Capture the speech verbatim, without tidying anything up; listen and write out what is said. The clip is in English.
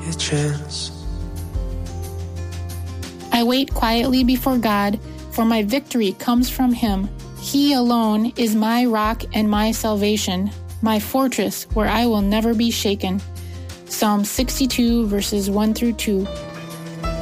a chance. I wait quietly before God, for my victory comes from Him. He alone is my rock and my salvation, my fortress where I will never be shaken. Psalm sixty-two, verses one through two.